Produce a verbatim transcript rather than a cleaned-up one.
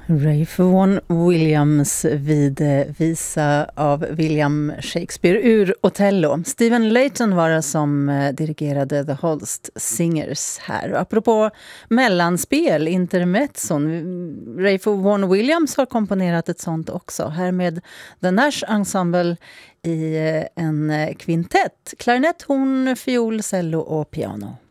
Ralph Vaughan Williams vid visa av William Shakespeare ur Othello. Stephen Layton var det som dirigerade The Holst Singers här. Och apropå mellanspel, intermezzon, Ralph Vaughan Williams har komponerat ett sånt också. Här med The Nash Ensemble i en kvintett. Klarinett, horn, fiol, cello och piano.